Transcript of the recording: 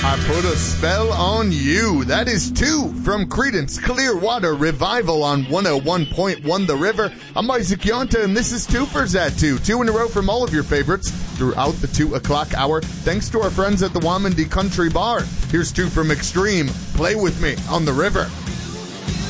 I put a spell on you. That is 2 from Creedence Clearwater Revival on 101.1 The River. I'm Isaac Yonta, and this is 2 for Zat 2. 2 in a row from all of your favorites throughout the 2 o'clock hour. Thanks to our friends at the Wamandi Country Bar. Here's 2 from Extreme. Play with me on The River.